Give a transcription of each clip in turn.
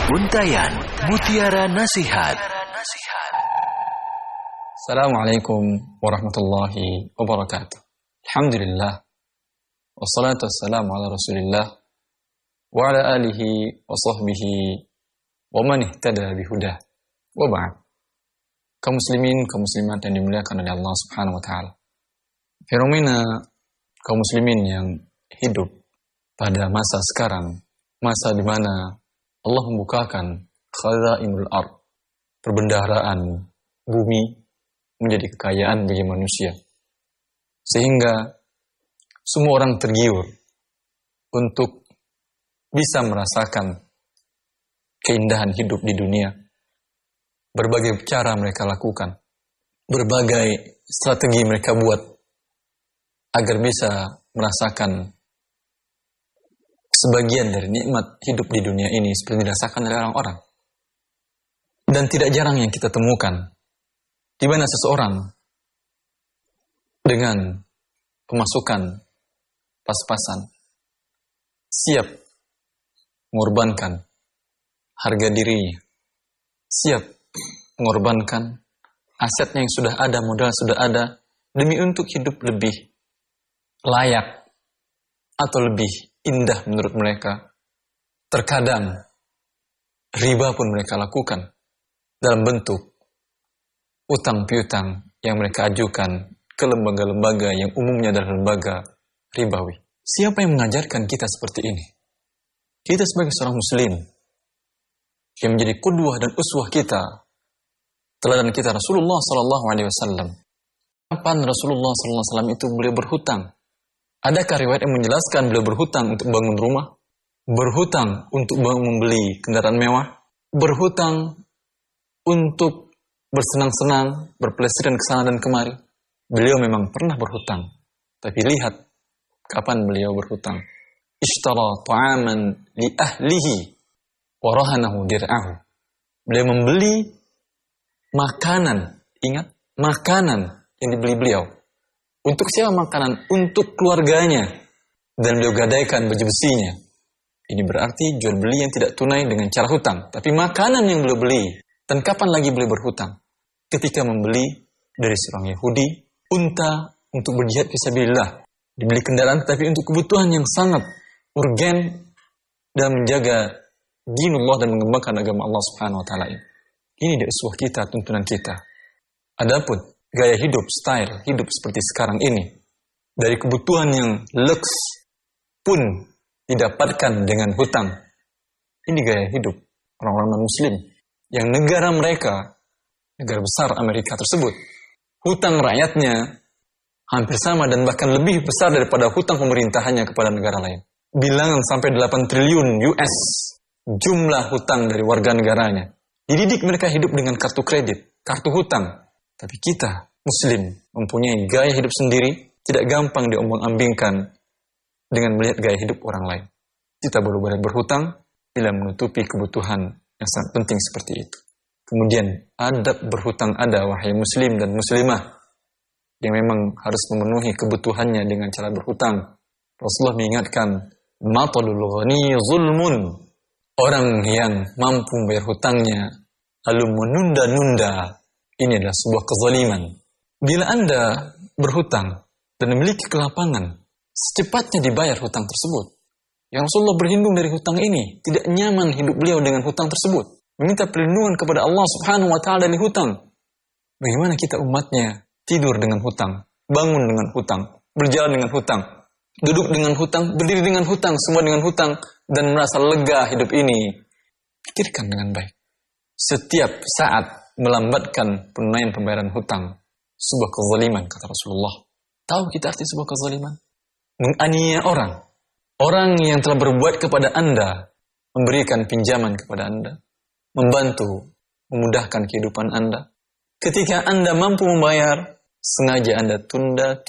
Untayan Mutiara Nasihat. Assalamualaikum warahmatullahi wabarakatuh. Alhamdulillah. Wassalatu wassalamu ala Rasulillah wa ala alihi wa sahbihi wa man ihtada bihudah. Wa ba'd. Kaum muslimin, kaum muslimat yang dimuliakan oleh Allah Subhanahu wa taala. Fenomena kaum muslimin yang hidup pada masa sekarang, masa di mana Allah membukakan khazainul ard, perbendaharaan bumi menjadi kekayaan bagi manusia. Sehingga semua orang tergiur untuk bisa merasakan keindahan hidup di dunia. Berbagai cara mereka lakukan, berbagai strategi mereka buat agar bisa merasakan sebagian dari nikmat hidup di dunia ini seperti dirasakan oleh orang-orang. Dan tidak jarang yang kita temukan di mana seseorang dengan pemasukan pas-pasan siap mengorbankan harga dirinya, siap mengorbankan asetnya yang sudah ada, modal sudah ada, demi untuk hidup lebih layak atau lebih indah menurut mereka. Terkadang riba pun mereka lakukan dalam bentuk utang piutang yang mereka ajukan ke lembaga-lembaga yang umumnya adalah lembaga ribawi. Siapa yang mengajarkan kita seperti ini? Kita sebagai seorang muslim yang menjadi qudwah dan uswah kita, teladan kita Rasulullah SAW. Kapan Rasulullah SAW itu beliau berhutang? Adakah riwayat yang menjelaskan beliau berhutang untuk bangun rumah? Berhutang untuk membeli kendaraan mewah? Berhutang untuk bersenang-senang, berpelesiran ke sana dan kemari? Beliau memang pernah berhutang. Tapi lihat kapan beliau berhutang. Ishtara ta'aman li ahlihi wa rahanahu dir'ahu. Beliau membeli makanan. Ingat, makanan yang dibeli beliau. Untuk siapa makanan? Untuk keluarganya. Dan beliau gadaikan baju besinya. Ini berarti jual beli yang tidak tunai dengan cara hutang. Tapi makanan yang beliau beli. Dan kapan lagi beliau berhutang? Ketika membeli dari seorang Yahudi unta untuk berjihad fisabilillah. Dibeli kendaraan tapi untuk kebutuhan yang sangat urgen dan menjaga dinullah dan mengembangkan agama Allah Subhanahu wa taala ini. Ini dia uswah kita, tuntunan kita. Adapun gaya hidup, style hidup seperti sekarang ini, dari kebutuhan yang lux pun didapatkan dengan hutang. Ini gaya hidup orang-orang muslim yang negara mereka, negara besar Amerika tersebut, hutang rakyatnya hampir sama dan bahkan lebih besar daripada hutang pemerintahannya kepada negara lain. Bilangan sampai 8 triliun US jumlah hutang dari warga negaranya. Dididik mereka hidup dengan kartu kredit, kartu hutang. Tapi kita, muslim, mempunyai gaya hidup sendiri, tidak gampang diombang-ambingkan dengan melihat gaya hidup orang lain. Kita baru boleh berhutang bila menutupi kebutuhan yang sangat penting seperti itu. Kemudian, adab berhutang ada, wahai muslim dan muslimah, yang memang harus memenuhi kebutuhannya dengan cara berhutang. Rasulullah mengingatkan, matalul ghani zulmun. Orang yang mampu membayar hutangnya, lalu menunda-nunda, ini adalah sebuah kezaliman. Bila Anda berhutang dan memiliki kelapangan, secepatnya dibayar hutang tersebut. Yang Rasulullah berlindung dari hutang ini, tidak nyaman hidup beliau dengan hutang tersebut. Meminta perlindungan kepada Allah Subhanahu wa taala dari hutang. Bagaimana kita umatnya tidur dengan hutang, bangun dengan hutang, berjalan dengan hutang, duduk dengan hutang, berdiri dengan hutang, semua dengan hutang, dan merasa lega hidup ini. Pikirkan dengan baik. Setiap saat melambatkan penunaian pembayaran hutang, sebuah kezaliman, kata Rasulullah. Tahu kita arti sebuah kezaliman? Menganiaya orang. Orang yang telah berbuat kepada Anda, memberikan pinjaman kepada Anda, membantu, memudahkan kehidupan Anda. Ketika Anda mampu membayar, sengaja Anda tunda.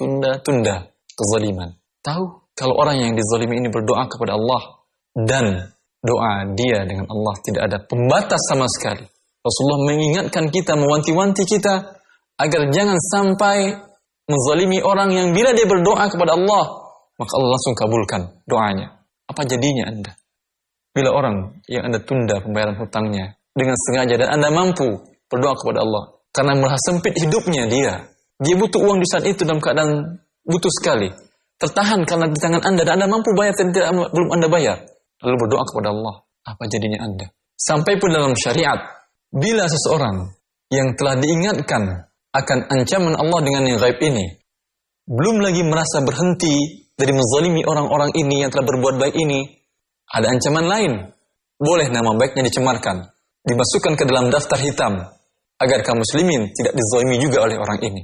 Kezaliman. Tahu, kalau orang yang dizalimi ini berdoa kepada Allah, dan doa dia dengan Allah tidak ada pembatas sama sekali. Rasulullah mengingatkan kita, mewanti-wanti kita, agar jangan sampai menzalimi orang yang bila dia berdoa kepada Allah, maka Allah langsung kabulkan doanya. Apa jadinya Anda? Bila orang yang Anda tunda pembayaran hutangnya dengan sengaja dan Anda mampu, berdoa kepada Allah. Karena merasa sempit hidupnya dia butuh uang di saat itu dalam keadaan butuh sekali. Tertahan karena di tangan Anda dan Anda mampu bayar dan belum Anda bayar. Lalu berdoa kepada Allah. Apa jadinya Anda? Sampai pun dalam syariat, bila seseorang yang telah diingatkan akan ancaman Allah dengan yang gaib ini, belum lagi merasa berhenti dari menzalimi orang-orang ini yang telah berbuat baik ini, ada ancaman lain. Boleh nama baiknya dicemarkan, dimasukkan ke dalam daftar hitam, agar kaum muslimin tidak dizalimi juga oleh orang ini.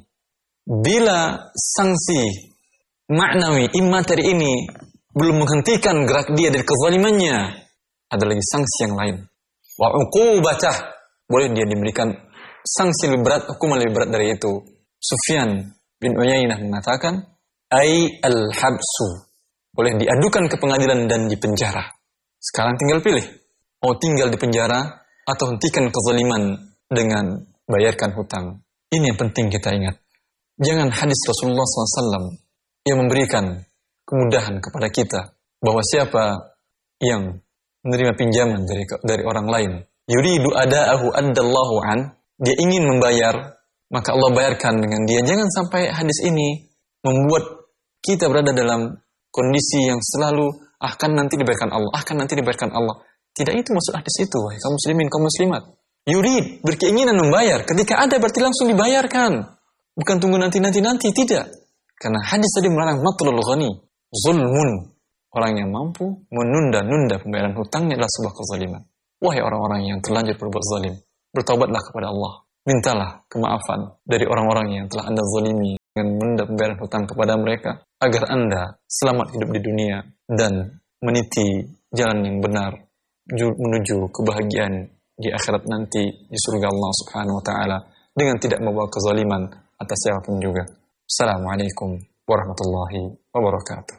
Bila sanksi maknawi, materi ini belum menghentikan gerak dia dari kezalimannya, ada lagi sanksi yang lain. Wa uqubatah, boleh dia diberikan sanksi lebih berat, hukuman lebih berat dari itu. Sufyan bin Uyainah mengatakan, ai al-habsu, boleh diadukan ke pengadilan dan dipenjara. Sekarang tinggal pilih, mau tinggal di penjara atau hentikan kezaliman dengan bayarkan hutang. Ini yang penting kita ingat. Jangan hadis Rasulullah SAW yang memberikan kemudahan kepada kita bahwa siapa yang menerima pinjaman dari orang lain, yuridu ada'ahu addallahu an, dia ingin membayar, maka Allah bayarkan dengan dia. Jangan sampai hadis ini membuat kita berada dalam kondisi yang selalu akan nanti dibayarkan Allah, akan nanti dibayarkan Allah. Tidak itu maksud hadis itu, wahai kaum muslimin, kaum muslimat. Yurid, berkeinginan membayar. Ketika ada berarti langsung dibayarkan. Bukan tunggu nanti, tidak. Karena hadis tadi melarang matlul ghani, zulmun. Orang yang mampu menunda-nunda pembayaran hutangnya adalah sebuah kezaliman. Wahai orang-orang yang terlanjur berbuat zalim, bertaubatlah kepada Allah. Mintalah kemaafan dari orang-orang yang telah Anda zalimi dengan menunda pembayaran hutang kepada mereka, agar Anda selamat hidup di dunia dan meniti jalan yang benar menuju kebahagiaan di akhirat nanti di surga Allah Subhanahu wa taala dengan tidak membawa kezaliman atas siapapun juga. Assalamualaikum warahmatullahi wabarakatuh.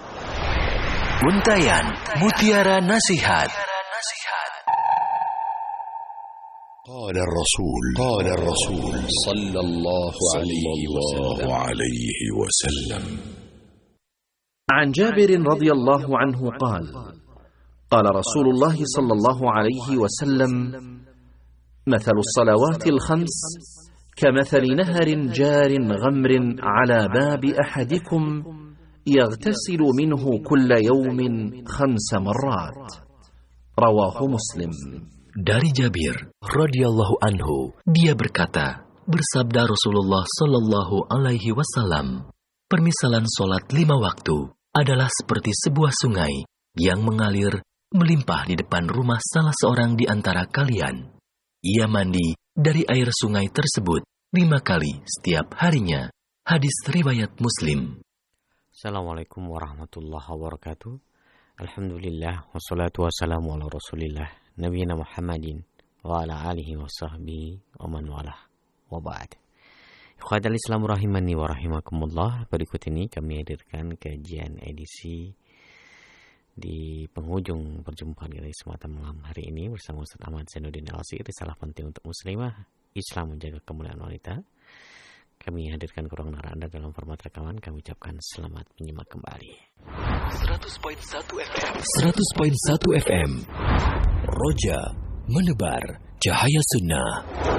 Untayan Mutiara Nasihat. قال الرسول صلى الله عليه وسلم عن جابر رضي الله عنه قال قال رسول الله صلى الله عليه وسلم مثل الصلوات الخمس كمثل نهر جار غمر على باب أحدكم يغتسل منه كل يوم 5 مرات رواه مسلم. Dari Jabir radhiyallahu anhu, dia berkata, bersabda Rasulullah sallallahu alaihi wasallam, permisalan solat 5 waktu adalah seperti sebuah sungai yang mengalir melimpah di depan rumah salah seorang di antara kalian. Ia mandi dari air sungai tersebut 5 kali setiap harinya. Hadis riwayat Muslim. Assalamualaikum warahmatullahi wabarakatuh. Alhamdulillah wassalatu wassalamu ala Rasulillah Nabiyina Muhammadin wa ala alihi wa sahbihi wa man walah wa ba'd. Ikhwatal Islam rahimani wa rahimakumullah. Berikut ini kami hadirkan kajian edisi di penghujung perjumpaan kita kesempatan malam hari ini bersama Ustaz Ahmad Zainuddin Al-Asir. Risalah penting untuk muslimah, Islam menjaga kemuliaan wanita. Kami hadirkan ke ruang narasumber Anda dalam format rekaman. Kami ucapkan selamat menyimak kembali. 100.1 FM Roja menebar cahaya sunnah.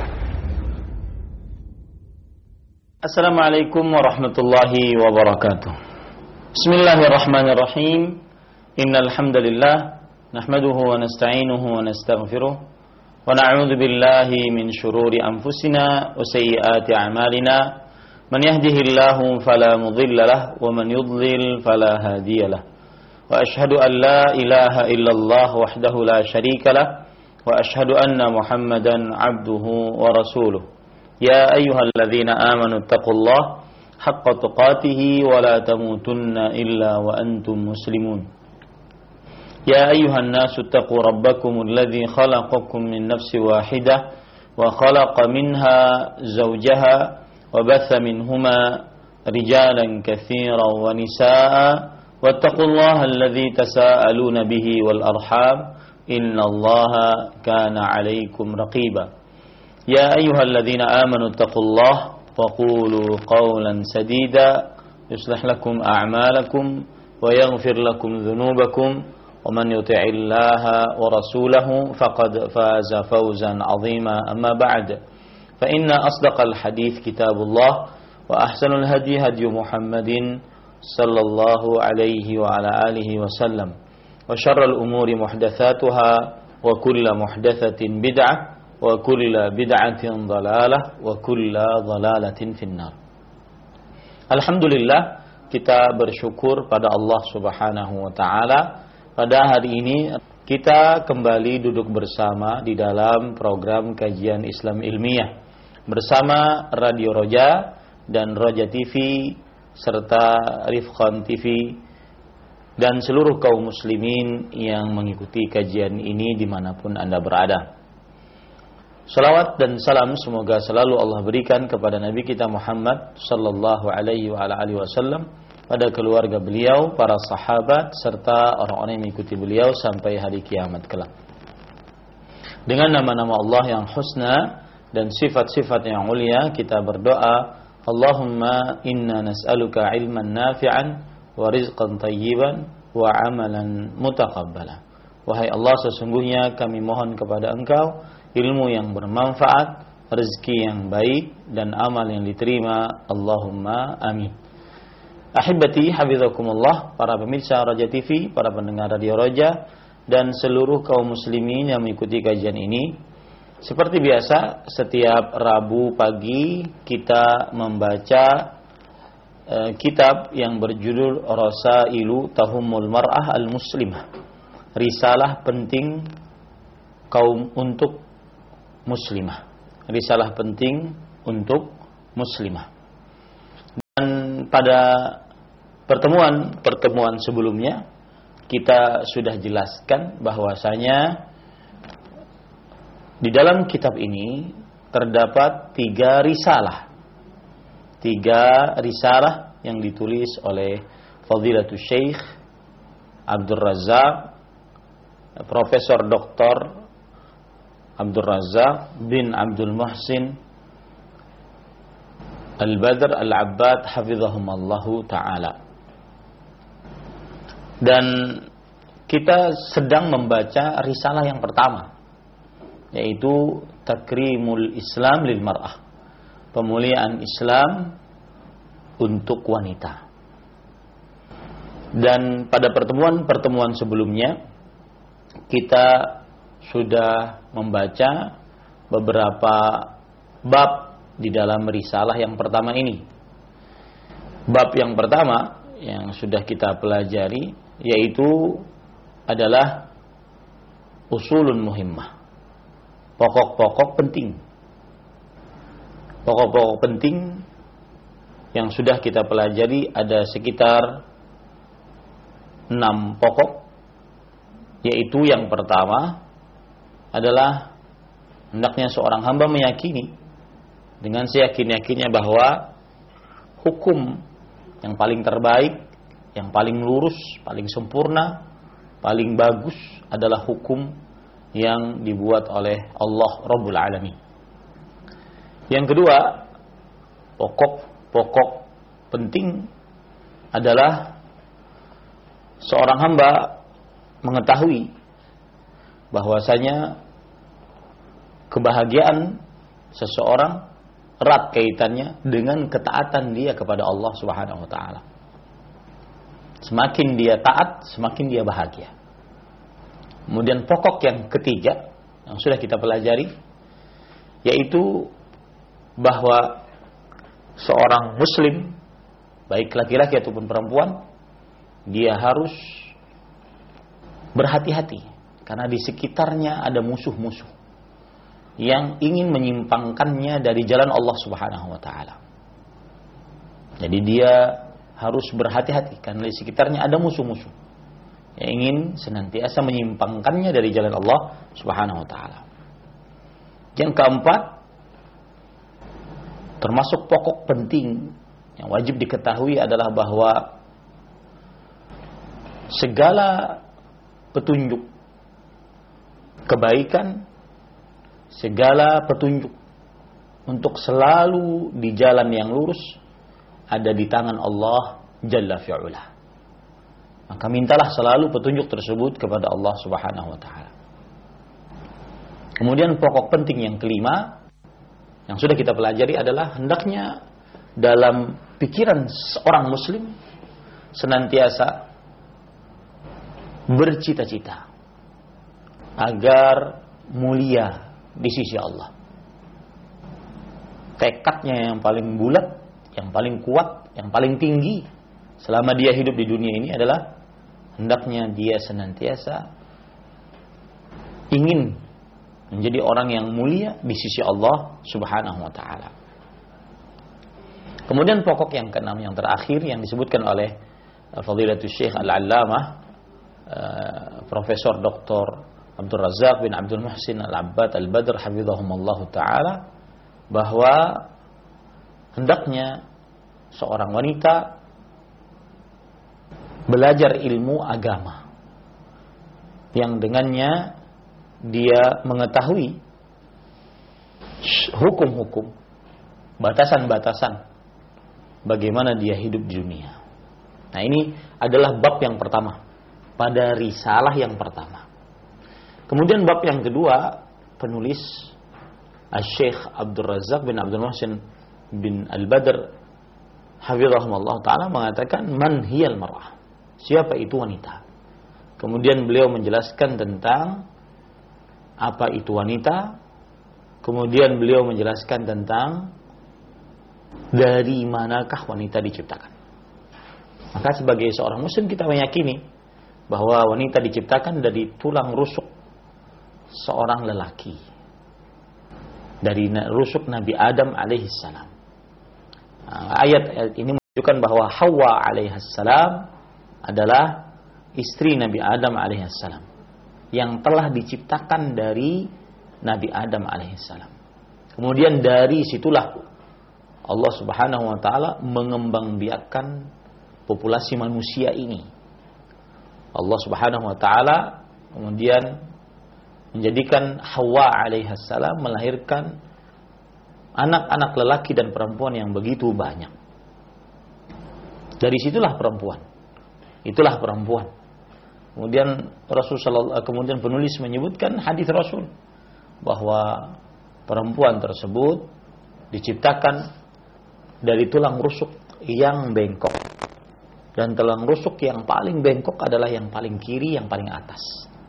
Assalamualaikum warahmatullahi wabarakatuh. Bismillahirrahmanirrahim. Innal hamdalillah nahmaduhu wa nasta'inuhu wa nastaghfiruh wa na'udzu billahi min shururi anfusina wa sayyiati a'malina. Man yahdihillahu fala mudilla lahu wa man yudlil fala hadiya lahu. Wa ashhadu an la ilaha illallah wahdahu la syarika lahu wa ashhadu anna Muhammadan 'abduhu wa rasuluh. Ya ayyuhalladzina amanu taqullaha haqqa tuqatih wa la tamutunna illa wa antum muslimun. يا أيها الناس اتقوا ربكم الذي خلقكم من نفس واحدة وخلق منها زوجها وبث منهما رجالا كثيرا ونساء واتقوا الله الذي تساءلون به والأرحام إن الله كان عليكم رقيبا يا أيها الذين آمنوا اتقوا الله وقولوا قولا سديدا يصلح لكم أعمالكم ويغفر لكم ذنوبكم ومن يطع الله ورسوله فقد فاز فوزا عظيما أما بعد فإن أصدق الحديث كتاب الله وأحسن الهدي هدي محمد صلى الله عليه وعلى آله وسلم وشر الأمور محدثاتها وكل محدثة بدعة وكل بدعة ضلالة وكل ضلالة في النار. Alhamdulillah, kita bersyukur pada Allah Subhanahu wa taala. Pada hari ini kita kembali duduk bersama di dalam program kajian Islam ilmiah bersama Radio Roja dan Roja TV serta Rifqan TV dan seluruh kaum muslimin yang mengikuti kajian ini dimanapun Anda berada. Salawat dan salam semoga selalu Allah berikan kepada Nabi kita Muhammad sallallahu alaihi wa alihi wasallam, pada keluarga beliau, para sahabat, serta orang-orang yang mengikuti beliau sampai hari kiamat kelak. Dengan nama-nama Allah yang husna dan sifat-sifat yang mulia, kita berdoa, Allahumma inna nas'aluka ilman nafi'an wa rizqan tayyiban wa amalan mutaqabbala. Wahai Allah, sesungguhnya kami mohon kepada Engkau ilmu yang bermanfaat, rezeki yang baik, dan amal yang diterima. Allahumma amin. Ahibati hafizakumullah, para pemirsa Roja TV, para pendengar Radio Roja, dan seluruh kaum muslimin yang mengikuti kajian ini. Seperti biasa, setiap Rabu pagi kita membaca kitab yang berjudul Rasailu Tahumul Mar'ah Al-Muslimah, risalah penting kaum untuk muslimah, risalah penting untuk muslimah. Dan pada pertemuan sebelumnya kita sudah jelaskan bahwasanya di dalam kitab ini terdapat tiga risalah yang ditulis oleh Fadilatul Syekh Abdul Razak, Profesor Dr. Abdul Razak bin Abdul Muhsin Al-Badr Al-Abbad hafizahumallahu ta'ala. Dan kita sedang membaca risalah yang pertama, yaitu Takrimul Islam lil Mar'ah, pemuliaan Islam untuk wanita. Dan pada pertemuan sebelumnya kita sudah membaca beberapa bab di dalam risalah yang pertama ini. Bab yang pertama yang sudah kita pelajari yaitu adalah usulun muhimmah, pokok-pokok penting. Pokok-pokok penting yang sudah kita pelajari ada sekitar 6 pokok, yaitu yang pertama adalah hendaknya seorang hamba meyakini dengan seyakin-yakinnya bahwa hukum yang paling terbaik, yang paling lurus, paling sempurna, paling bagus adalah hukum yang dibuat oleh Allah Rabbul Alamin. Yang kedua, pokok penting adalah seorang hamba mengetahui bahwasanya kebahagiaan seseorang erat kaitannya dengan ketaatan dia kepada Allah Subhanahu wa taala. Semakin dia taat, semakin dia bahagia. Kemudian pokok yang ketiga yang sudah kita pelajari yaitu bahwa seorang muslim, baik laki-laki ataupun perempuan, dia harus berhati-hati karena di sekitarnya ada musuh-musuh yang ingin menyimpangkannya dari jalan Allah Subhanahu wa taala. Jadi dia harus berhati-hati karena di sekitarnya ada musuh-musuh yang ingin senantiasa menyimpangkannya dari jalan Allah Subhanahu wa taala. Yang keempat, termasuk pokok penting yang wajib diketahui adalah bahwa segala petunjuk kebaikan, segala petunjuk untuk selalu di jalan yang lurus ada di tangan Allah Jalla fi'ula. Maka mintalah selalu petunjuk tersebut kepada Allah Subhanahu wa taala. Kemudian pokok penting yang kelima yang sudah kita pelajari adalah hendaknya dalam pikiran seorang muslim senantiasa bercita-cita agar mulia di sisi Allah. Tekadnya yang paling bulat, yang paling kuat, yang paling tinggi selama dia hidup di dunia ini adalah hendaknya dia senantiasa ingin menjadi orang yang mulia di sisi Allah Subhanahu wa taala. Kemudian pokok yang keenam yang terakhir yang disebutkan oleh Fadilatul Syekh Al-Allamah Profesor Dr. Abdul Razak bin Abdul Muhsin Al-Abbad Al-Badr hafizahumullah taala, bahwa hendaknya seorang wanita belajar ilmu agama yang dengannya dia mengetahui hukum-hukum, batasan-batasan bagaimana dia hidup di dunia. Nah, ini adalah bab yang pertama pada risalah yang pertama. Kemudian bab yang kedua, penulis Syekh Abdul Razak bin Abdul Muhsin bin Al-Badr hafizahumullah taala mengatakan man hiyal mar'ah, siapa itu wanita. Kemudian beliau menjelaskan tentang apa itu wanita. Kemudian beliau menjelaskan tentang dari manakah wanita diciptakan. Maka sebagai seorang muslim kita meyakini bahwa wanita diciptakan dari tulang rusuk seorang lelaki, dari rusuk Nabi Adam alaihissalam. Ayat ini menunjukkan bahwa Hawa alaihissalam adalah istri Nabi Adam alaihissalam yang telah diciptakan dari Nabi Adam alaihissalam. Kemudian dari situlah Allah Subhanahu wa taala mengembangbiakkan populasi manusia ini. Allah Subhanahu wa taala kemudian menjadikan Hawa alaihissalam melahirkan anak-anak lelaki dan perempuan yang begitu banyak. Dari situlah perempuan. Itulah perempuan. Kemudian penulis menyebutkan hadis Rasul bahwa perempuan tersebut diciptakan dari tulang rusuk yang bengkok. Dan tulang rusuk yang paling bengkok adalah yang paling kiri, yang paling atas.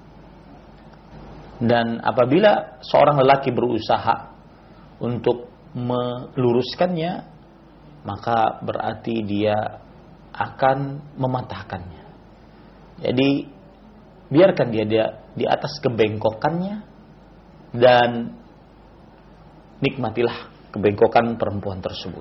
Dan apabila seorang lelaki berusaha untuk meluruskannya, maka berarti dia akan mematahkannya. Jadi biarkan dia di atas kebengkokannya dan nikmatilah kebengkokan perempuan tersebut.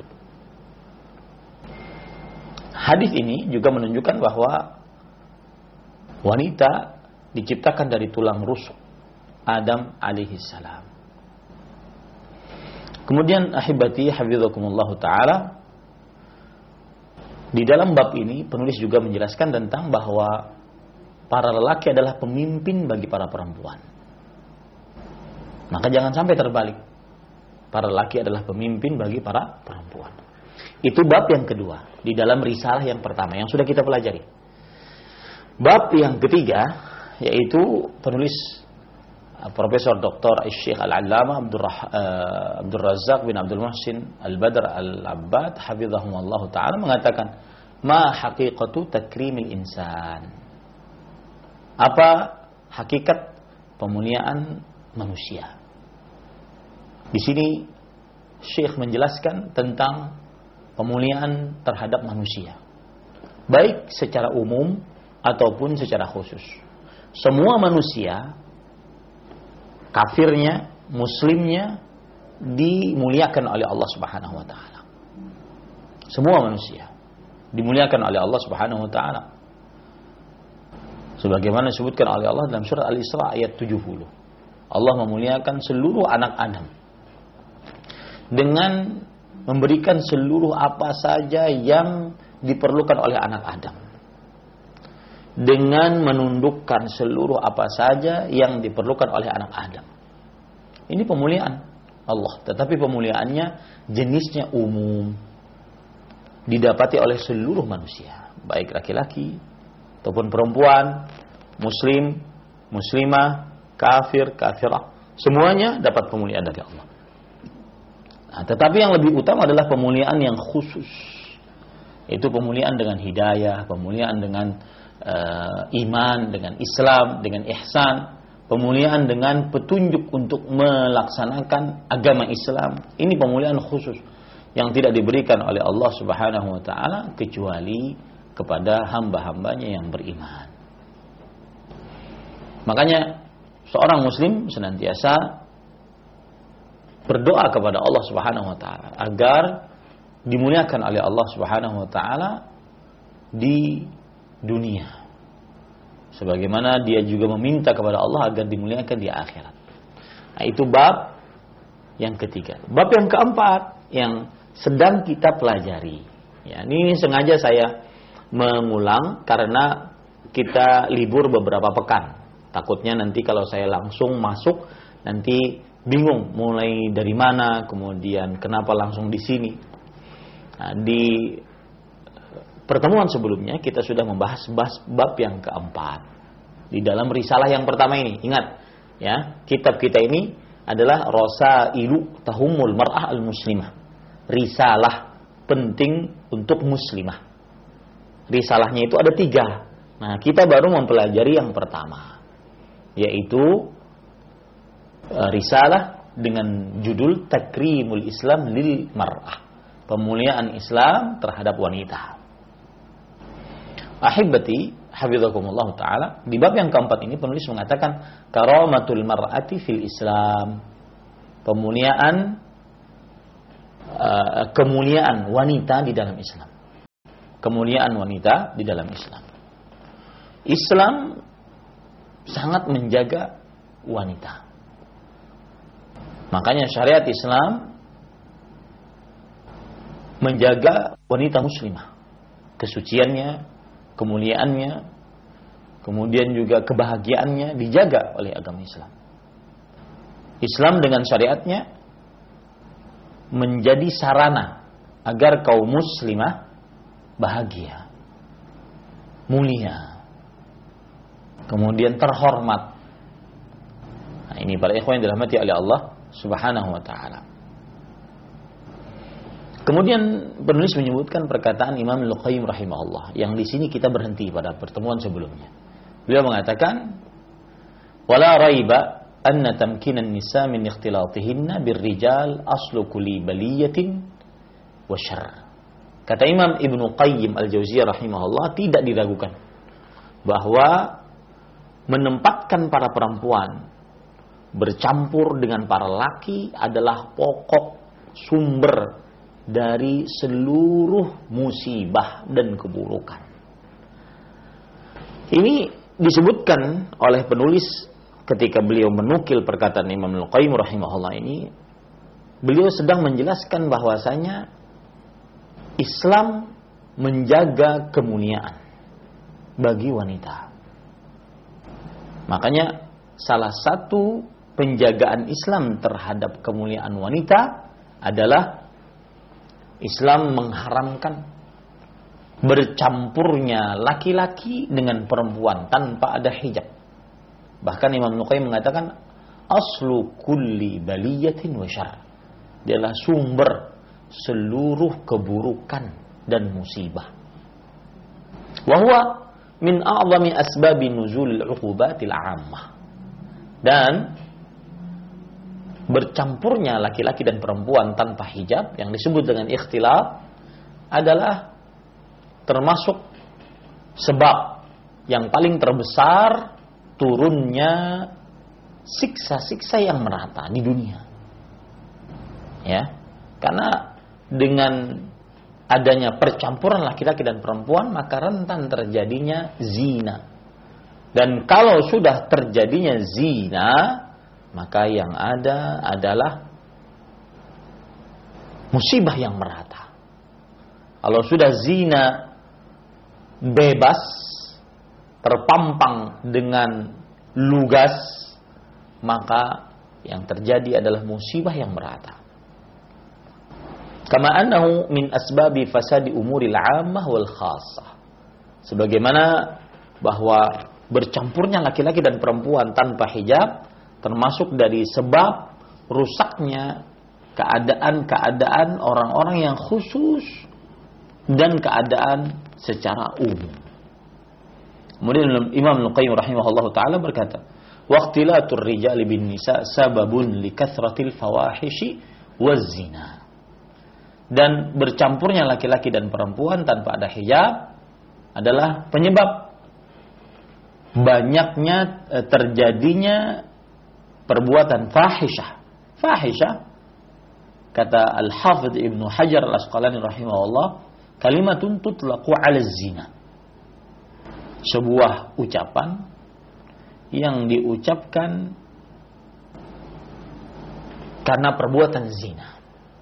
Hadis ini juga menunjukkan bahwa wanita diciptakan dari tulang rusuk Adam alaihissalam. Kemudian ahibati hafizakumullah ta'ala, di dalam bab ini penulis juga menjelaskan tentang bahwa para lelaki adalah pemimpin bagi para perempuan. Maka jangan sampai terbalik. Para lelaki adalah pemimpin bagi para perempuan. Itu bab yang kedua di dalam risalah yang pertama yang sudah kita pelajari. Bab yang ketiga yaitu penulis Profesor Dr. Syekh Al-Allamah Abdul Razak bin Abdul Muhsin Al-Badr Al-Abbad hafizahumullah ta'ala mengatakan ma haqiqatu takrimil insan. Apa hakikat pemuliaan manusia? Di sini Syekh menjelaskan tentang pemuliaan terhadap manusia, baik secara umum ataupun secara khusus. Semua manusia, kafirnya, muslimnya, dimuliakan oleh Allah Subhanahu wa taala. Semua manusia dimuliakan oleh Allah Subhanahu wa taala. Sebagaimana disebutkan oleh Allah dalam surah Al-Isra ayat 70. Allah memuliakan seluruh anak Adam dengan memberikan seluruh apa saja yang diperlukan oleh anak Adam, dengan menundukkan seluruh apa saja yang diperlukan oleh anak Adam. Ini pemuliaan Allah, tetapi pemuliaannya jenisnya umum, didapati oleh seluruh manusia, baik laki-laki, ataupun perempuan, muslim, muslimah, kafir, kafirah, semuanya dapat pemuliaan dari Allah. Nah, tetapi yang lebih utama adalah pemuliaan yang khusus. Itu pemuliaan dengan hidayah, pemuliaan dengan iman, dengan Islam, dengan ihsan, pemuliaan dengan petunjuk untuk melaksanakan agama Islam. Ini pemuliaan khusus yang tidak diberikan oleh Allah Subhanahu wa taala kecuali kepada hamba-hambanya yang beriman. Makanya seorang muslim senantiasa berdoa kepada Allah Subhanahu wa taala agar dimuliakan oleh Allah Subhanahu wa taala di dunia. Sebagaimana dia juga meminta kepada Allah agar dimuliakan di akhirat. Nah, itu bab yang ketiga. Bab yang keempat yang sedang kita pelajari. Ya, ini sengaja saya mengulang karena kita libur beberapa pekan. Takutnya nanti kalau saya langsung masuk nanti bingung mulai dari mana, kemudian kenapa langsung di sini. Nah, di pertemuan sebelumnya kita sudah membahas bab yang keempat di dalam risalah yang pertama ini. Ingat ya, kitab kita ini adalah Rasailu Tahumul Mar'ah Al-Muslimah. Risalah penting untuk muslimah. Risalahnya itu ada 3. Nah, kita baru mempelajari yang pertama, yaitu risalah dengan judul Takrimul Islam lil Mar'ah. Pemuliaan Islam terhadap wanita. Ahibati, hafizakumullah ta'ala, di bab yang keempat ini penulis mengatakan karamatul mar'ati fil Islam. Kemuliaan wanita di dalam Islam. Kemuliaan wanita di dalam Islam. Islam sangat menjaga wanita. Makanya syariat Islam menjaga wanita muslimah, kesuciannya, kemuliaannya, kemudian juga kebahagiaannya dijaga oleh agama Islam. Islam dengan syariatnya menjadi sarana agar kaum muslimah bahagia, mulia, kemudian terhormat. Nah, ini para ikhwan yang dirahmati oleh Allah Subhanahu wa ta'ala. Kemudian penulis menyebutkan perkataan Imam Al-Qayyim rahimahullah yang di sini kita berhenti pada pertemuan sebelumnya. Beliau mengatakan, "Wala raiba anna tamkinan nisa min ikhtilatihinna birrijal aslu kulli baliyatin wa syarr." Kata Imam Ibnu Qayyim Al-Jauziyah rahimahullah, tidak diragukan bahwa menempatkan para perempuan bercampur dengan para laki adalah pokok sumber dari seluruh musibah dan keburukan. Ini disebutkan oleh penulis ketika beliau menukil perkataan Imam Al-Qayyim rahimahullah ini. Beliau sedang menjelaskan bahwasanya Islam menjaga kemuliaan bagi wanita. Makanya salah satu penjagaan Islam terhadap kemuliaan wanita adalah Islam mengharamkan bercampurnya laki-laki dengan perempuan tanpa ada hijab. Bahkan Imam Al-Qayyim mengatakan aslu kulli baliyatin wa syarr. Dia adalah sumber seluruh keburukan dan musibah. Wa huwa min a'zami asbabi nuzul al-'uqubatil 'ammah. Dan bercampurnya laki-laki dan perempuan tanpa hijab yang disebut dengan ikhtilaf adalah termasuk sebab yang paling terbesar turunnya siksa-siksa yang merata di dunia. Ya, karena dengan adanya percampuran laki-laki dan perempuan maka rentan terjadinya zina. Dan kalau sudah terjadinya zina, maka yang ada adalah musibah yang merata. Kalau sudah zina bebas, terpampang dengan lugas, maka yang terjadi adalah musibah yang merata. Kama annahu min asbabi fasadi umuril 'ammah wal khassah. Sebagaimana bahwa bercampurnya laki-laki dan perempuan tanpa hijab termasuk dari sebab rusaknya keadaan-keadaan orang-orang yang khusus dan keadaan secara umum. Kemudian Imam Al-Qayyim rahimahullahu taala berkata, "Waqtilatur rijali bin nisa sababun li kathratil fawahishi waz zina." Dan bercampurnya laki-laki dan perempuan tanpa ada hijab adalah penyebab banyaknya terjadinya perbuatan fahisyah. Fahisyah, kata Al-Hafidh Ibnu Hajar Al-Asqalani rahimahullah, kalimatun tutlaqu 'ala zina. Sebuah ucapan yang diucapkan karena perbuatan zina.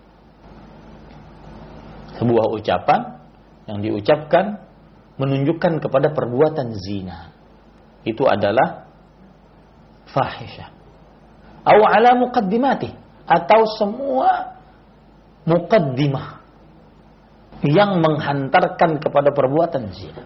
Sebuah ucapan yang diucapkan menunjukkan kepada perbuatan zina. Itu adalah fahisyah. Atau ala muqaddimati, atau semua muqaddimah yang menghantarkan kepada perbuatan zina.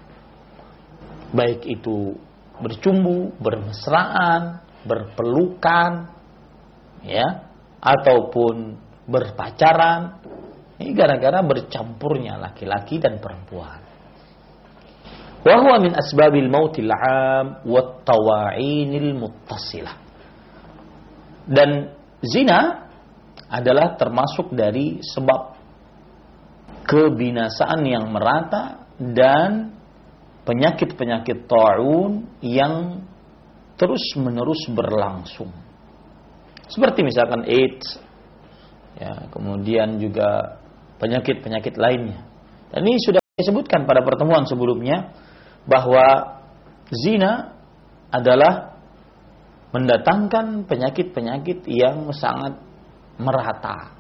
Baik itu bercumbu, bermesraan, berpelukan, ya, ataupun berpacaran. Ini gara-gara bercampurnya laki-laki dan perempuan. Wa huwa min asbabil mautil 'am wat tawa'inil muttasilah. Dan zina adalah termasuk dari sebab kebinasaan yang merata dan penyakit-penyakit ta'un yang terus-menerus berlangsung. Seperti misalkan AIDS, ya, kemudian juga penyakit-penyakit lainnya. Dan ini sudah disebutkan pada pertemuan sebelumnya bahwa zina adalah mendatangkan penyakit-penyakit yang sangat merata.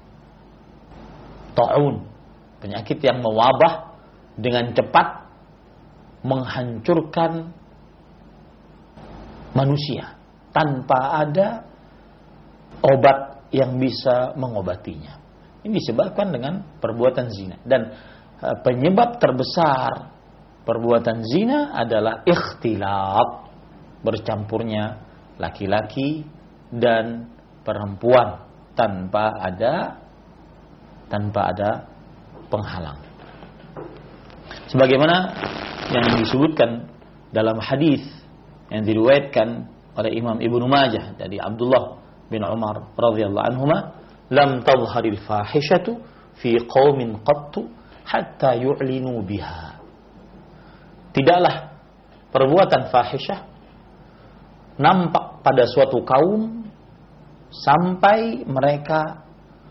Ta'un, penyakit yang mewabah dengan cepat, menghancurkan manusia tanpa ada obat yang bisa mengobatinya. Ini disebabkan dengan perbuatan zina. Dan penyebab terbesar perbuatan zina adalah ikhtilat, bercampurnya laki-laki dan perempuan tanpa ada penghalang. Sebagaimana yang disebutkan dalam hadis yang diriwayatkan oleh Imam Ibnu Majah dari Abdullah bin Umar radhiyallahu anhuma, lam tadhharil fahishatu fi qaumin qattu hatta yu'linu biha. Tidaklah perbuatan fahisyah nampak pada suatu kaum sampai mereka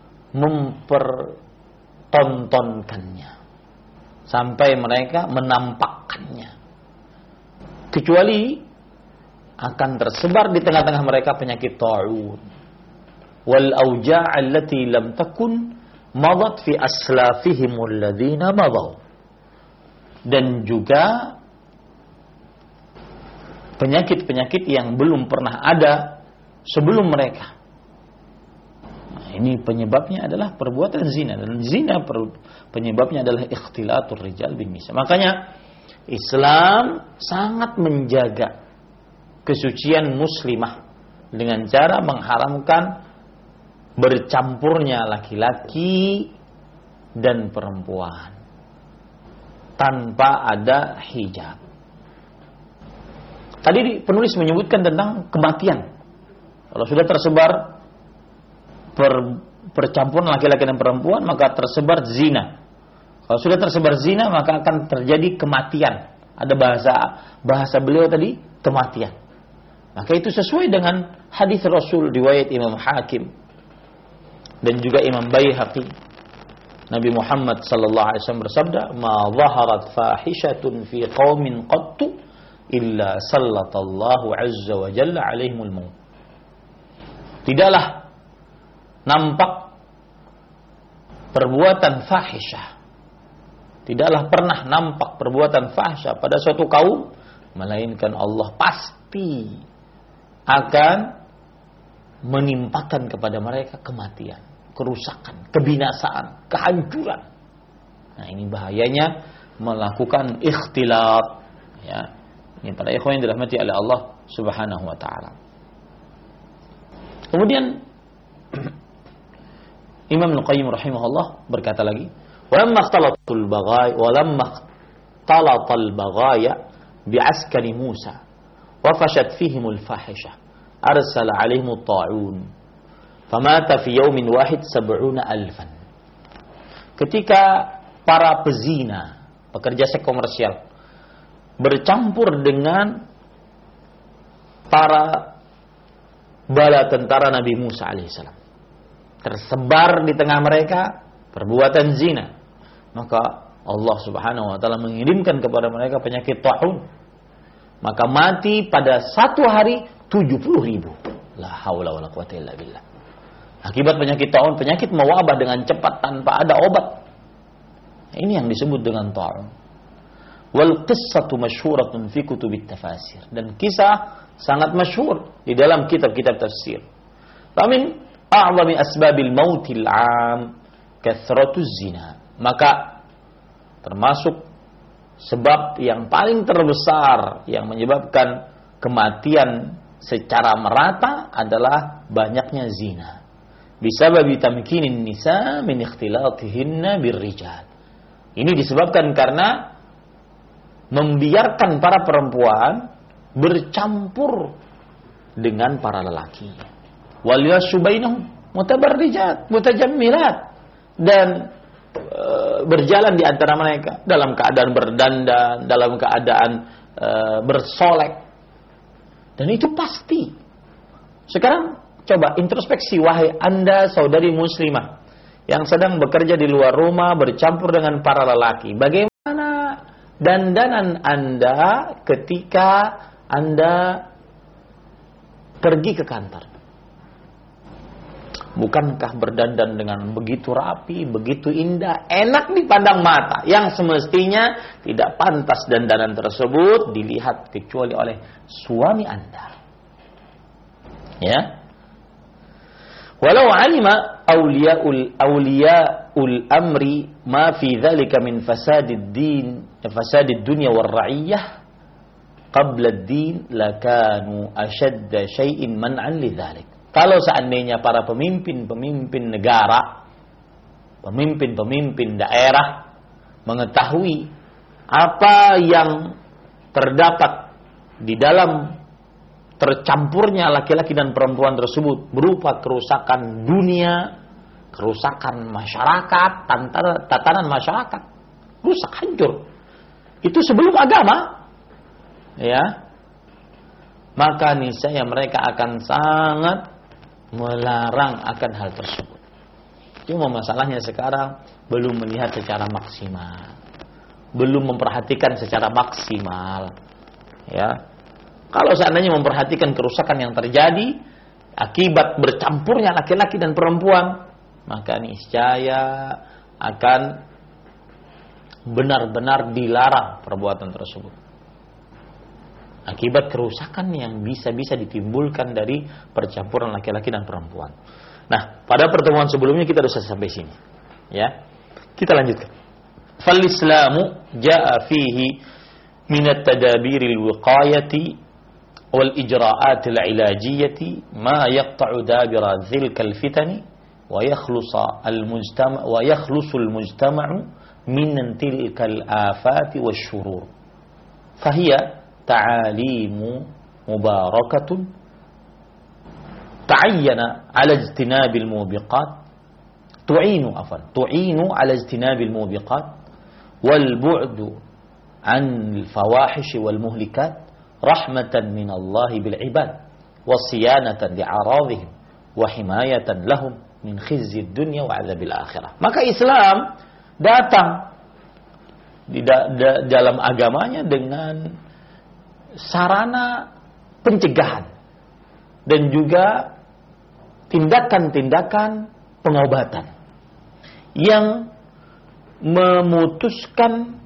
mempertontonkannya, sampai mereka menampakkannya, kecuali akan tersebar di tengah-tengah mereka penyakit ta'un wal auja' allati lam takun madat fi aslafihim alladhina madaw, dan juga penyakit-penyakit yang belum pernah ada sebelum mereka. Nah, ini penyebabnya adalah perbuatan zina, dan zina penyebabnya adalah ikhtilatur rijal bin nisa. Makanya Islam sangat menjaga kesucian muslimah dengan cara mengharamkan bercampurnya laki-laki dan perempuan tanpa ada hijab. Tadi penulis menyebutkan tentang kematian. Kalau sudah tersebar percampuran laki-laki dan perempuan, maka tersebar zina. Kalau sudah tersebar zina, maka akan terjadi kematian. Ada bahasa beliau tadi, kematian. Maka itu sesuai dengan hadis Rasul riwayat Imam Hakim dan juga Imam Baihaqi. Nabi Muhammad sallallahu alaihi wasallam bersabda, "Ma zaharat fahishatun fi qaumin qattu illa sallatallahu azza wa jalla alaihimul maut." Tidaklah nampak perbuatan fahisyah, tidaklah pernah nampak perbuatan fahisyah pada suatu kaum, melainkan Allah pasti akan menimpakan kepada mereka kematian, kerusakan, kebinasaan, kehancuran. Nah, ini bahayanya melakukan ikhtilat, Ya, ini para ikhwan yang dirahmati oleh Allah Subhanahu wa taala. Kemudian Imam Al-Qayyim rahimahullah berkata lagi, "Walamma ikhtalatul baghaya bi'askari Musa wa fashat fihimul fahisha arsala 'alaihimut ta'un famata fi yawmin wahid 70,000." Ketika para pezina, pekerja seks komersial bercampur dengan para bala tentara Nabi Musa alaihissalam, tersebar di tengah mereka perbuatan zina, maka Allah Subhanahu wa taala mengirimkan kepada mereka penyakit ta'un, maka mati pada satu hari 70,000. La haula wala quwata illa billah. Akibat penyakit ta'un, penyakit mewabah dengan cepat tanpa ada obat. Ini yang disebut dengan ta'un. Wal qissatu masyhuratun fi kutubit tafasir, dan kisah sangat masyhur di dalam kitab-kitab tafsir. Famin a'zami asbabil mautil 'am kathratuz zina. Maka termasuk sebab yang paling terbesar yang menyebabkan kematian secara merata adalah banyaknya zina. Bisababi tamkinin nisa min ikhtilatihinna birrijal. Ini disebabkan karena membiarkan para perempuan bercampur dengan para lelaki. Wal yasubainahum mutabarrijat mutajammilat, dan berjalan di antara mereka dalam keadaan berdandan, dalam keadaan bersolek. Dan itu pasti. Sekarang coba introspeksi, wahai Anda saudari muslimah yang sedang bekerja di luar rumah bercampur dengan para lelaki. Bagaimana dandanan Anda ketika Anda pergi ke kantor? Bukankah berdandan dengan begitu rapi, begitu indah, enak dipandang mata, yang semestinya tidak pantas dandanan tersebut dilihat kecuali oleh suami Anda? Ya. Walau alima awliyaul amri ma fi dzalika min fasadid dunya war ra'iyah qabla ad-din lakanu ashadda syai'in man'an lidzalik. Kalau seandainya para pemimpin negara, pemimpin daerah mengetahui apa yang terdapat di dalam tercampurnya laki-laki dan perempuan tersebut berupa kerusakan dunia, kerusakan masyarakat, tatanan masyarakat, rusak, hancur. Itu sebelum agama, ya, maka niscaya mereka akan sangat melarang akan hal tersebut. Cuma masalahnya sekarang belum melihat secara maksimal, belum memperhatikan secara maksimal. Ya, kalau seandainya memperhatikan kerusakan yang terjadi akibat bercampurnya laki-laki dan perempuan, maka niscaya akan benar-benar dilarang perbuatan tersebut. Akibat kerusakan yang bisa-bisa ditimbulkan dari percampuran laki-laki dan perempuan. Nah, pada pertemuan sebelumnya kita sudah sampai sini. Ya. Kita lanjutkan. Fal Islamu jaa fihi min at-tadabir al-wiqayati wal ijra'at al-ilajiyati ma yaqta'u dabira dhilka al-fitani wa yakhlusu al-mujtama'u min tilka al-afati wash-shurur. Fahiya تعاليم مباركة تعين على اجتناب الموبقات تعين على اجتناب الموبقات والبعد عن الفواحش والمهلكات رحمة من الله بالعباد وصيانة لأعراضهم وحماية لهم من خزي الدنيا وعذاب الآخرة. Maka Islam datang di dalam agamanya dengan sarana pencegahan dan juga tindakan-tindakan pengobatan yang memutuskan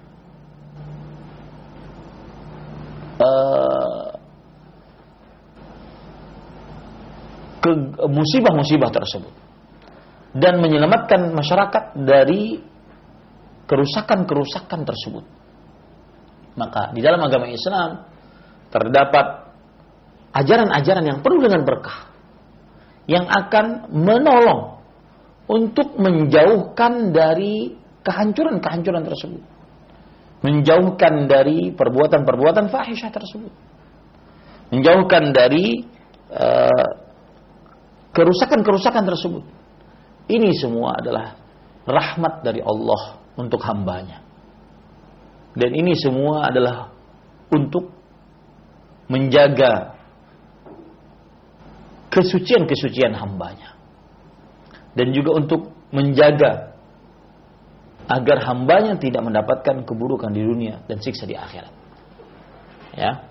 musibah-musibah tersebut dan menyelamatkan masyarakat dari kerusakan-kerusakan tersebut. Maka di dalam agama Islam terdapat ajaran-ajaran yang penuh dengan berkah, yang akan menolong untuk menjauhkan dari kehancuran-kehancuran tersebut, menjauhkan dari perbuatan-perbuatan fahisyah tersebut, menjauhkan dari kerusakan-kerusakan tersebut. Ini semua adalah rahmat dari Allah untuk hambanya. Dan ini semua adalah untuk menjaga kesucian-kesucian hambanya. Dan juga untuk menjaga agar hambanya tidak mendapatkan keburukan di dunia dan siksa di akhirat. Ya.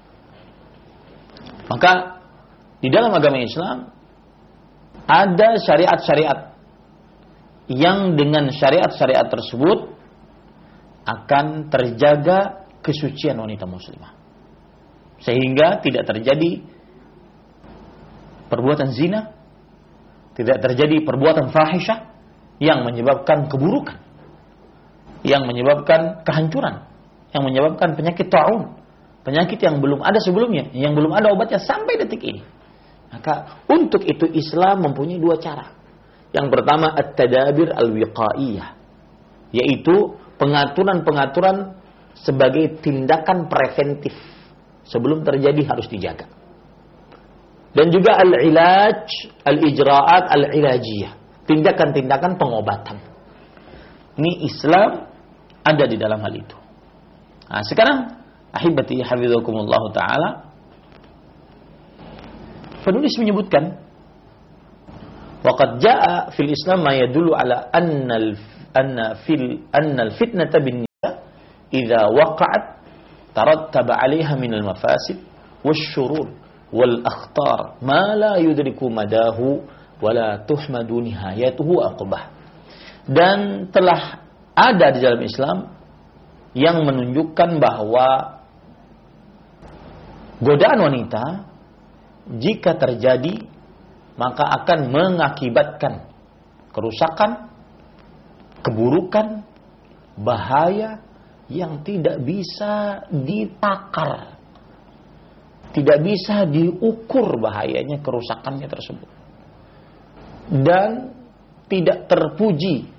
Maka di dalam agama Islam ada syariat-syariat yang dengan syariat-syariat tersebut akan terjaga kesucian wanita muslimah, sehingga tidak terjadi perbuatan zina, tidak terjadi perbuatan fahisyah yang menyebabkan keburukan, yang menyebabkan kehancuran, yang menyebabkan penyakit ta'un, penyakit yang belum ada sebelumnya, yang belum ada obatnya sampai detik ini. Maka untuk itu Islam mempunyai dua cara. Yang pertama at-tadabir al-wiqaiyah, yaitu pengaturan-pengaturan sebagai tindakan preventif sebelum terjadi harus dijaga. Dan juga al-ilaj, al-ijra'at al-ilajiyah, tindakan-tindakan pengobatan. Ini Islam ada di dalam hal itu. Nah, sekarang ahibati hafizakumullah taala, penulis menyebutkan waqad jaa fil Islam ma yadullu ala anna al-fitnata bin nisa idza waqa'at tarattaba 'alayha min al-mafasid wasyurur wal akhtar ma la yudriku madahu wa la tuhmadu nihayatuhu aqbah. Dan telah ada di dalam Islam yang menunjukkan bahwa godaan wanita jika terjadi maka akan mengakibatkan kerusakan, keburukan, bahaya yang tidak bisa ditakar, tidak bisa diukur bahayanya kerusakannya tersebut, dan tidak terpuji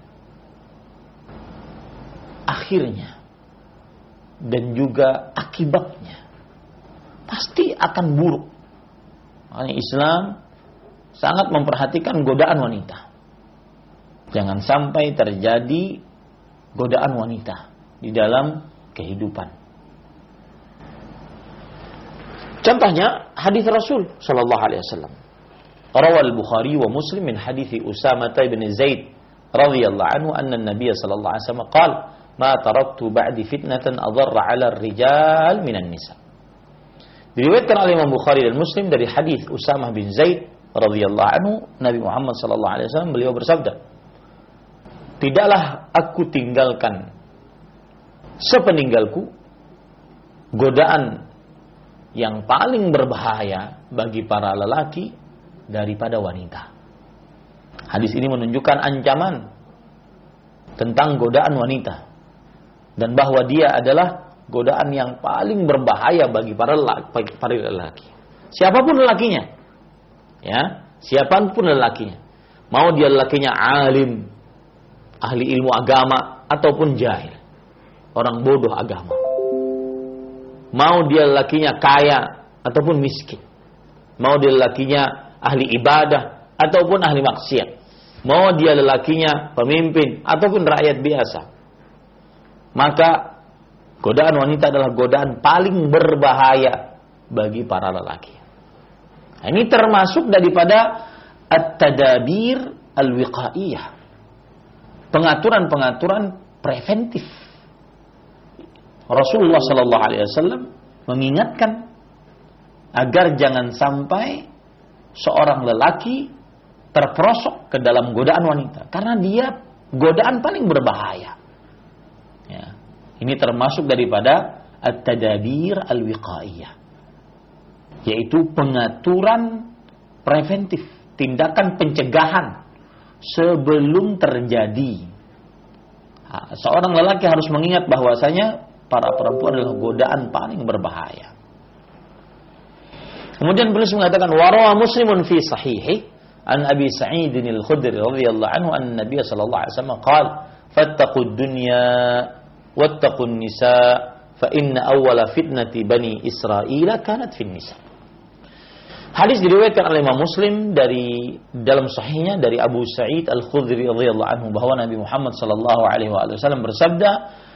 akhirnya dan juga akibatnya pasti akan buruk. Makanya Islam sangat memperhatikan godaan wanita. Jangan sampai terjadi godaan wanita di dalam kehidupan. Contohnya hadis Rasul sallallahu alaihi wasallam. Rawal Bukhari wa Muslim min hadis Usamah bin Zaid radhiyallahu anhu anna an-nabiy sallallahu alaihi wasallam qala ma taraktu ba'di fitnatan adarra 'ala ar-rijal minan nisa. Diriwayatkan oleh Imam Bukhari dan Muslim dari hadis Usamah bin Zaid radhiyallahu anhu, Nabi Muhammad sallallahu alaihi wasallam beliau bersabda, "Tidaklah aku tinggalkan sepeninggalku godaan yang paling berbahaya bagi para lelaki daripada wanita." Hadis ini menunjukkan ancaman tentang godaan wanita dan bahwa dia adalah godaan yang paling berbahaya bagi para lelaki. Siapapun lelakinya, ya, siapapun lelakinya, mau dia lelakinya alim, ahli ilmu agama ataupun jahil, orang bodoh agama, mau dia lelakinya kaya ataupun miskin, mau dia lelakinya ahli ibadah ataupun ahli maksiat, mau dia lelakinya pemimpin ataupun rakyat biasa, maka godaan wanita adalah godaan paling berbahaya bagi para lelaki. Nah, ini termasuk daripada at-tadabir al-wiqaiyah, pengaturan-pengaturan preventif. Rasulullah sallallahu alaihi wasallam mengingatkan agar jangan sampai seorang lelaki terperosok ke dalam godaan wanita, karena dia godaan paling berbahaya. Ya. Ini termasuk daripada at-tadabir al-wiqaiyah, yaitu pengaturan preventif, tindakan pencegahan sebelum terjadi. Seorang lelaki harus mengingat bahwasanya para perempuan adalah godaan paling berbahaya. Kemudian penulis mengatakan warawa Muslimun fi sahihi an Abi Sa'id al-Khudri radhiyallahu anhu anna Nabiy sallallahu alaihi wasallam qala fattaqud dunya wattaqun nisa fa inna awwala fitnati bani Israil kanat fin nisa. Hadis diriwayatkan oleh Imam Muslim dari dalam sahihnya dari Abu Sa'id al-Khudri radhiyallahu anhu bahwa Nabi Muhammad sallallahu alaihi wasallam bersabda,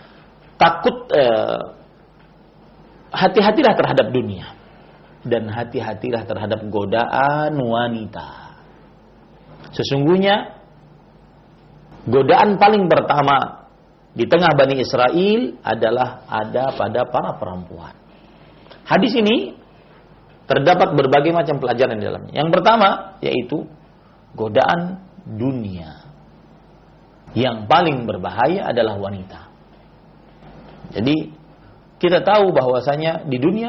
hati-hatilah terhadap dunia dan hati-hatilah terhadap godaan wanita. Sesungguhnya godaan paling pertama di tengah Bani Israel adalah ada pada para perempuan. Hadis ini terdapat berbagai macam pelajaran di dalamnya. Yang pertama yaitu godaan dunia. Yang paling berbahaya adalah wanita. Jadi kita tahu bahwasanya di dunia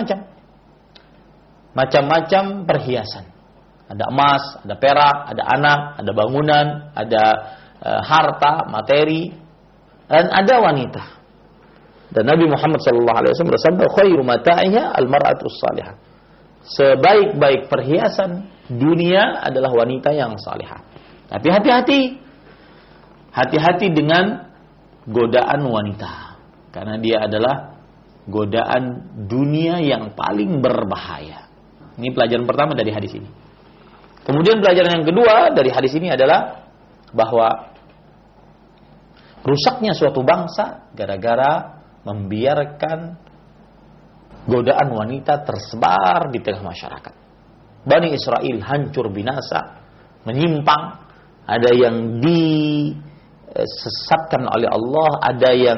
macam-macam perhiasan. Ada emas, ada perak, ada anak, ada bangunan, ada harta, materi, dan ada wanita. Dan Nabi Muhammad SAW bersabda, khairu mata'iha al-mar'atus salihah. Sebaik-baik perhiasan dunia adalah wanita yang salihah. Tapi hati-hati dengan godaan wanita, karena dia adalah godaan dunia yang paling berbahaya. Ini pelajaran pertama dari hadis ini. Kemudian pelajaran yang kedua dari hadis ini adalah bahwa rusaknya suatu bangsa gara-gara membiarkan godaan wanita tersebar di tengah masyarakat. Bani Israel hancur binasa, menyimpang, ada yang disesatkan oleh Allah, ada yang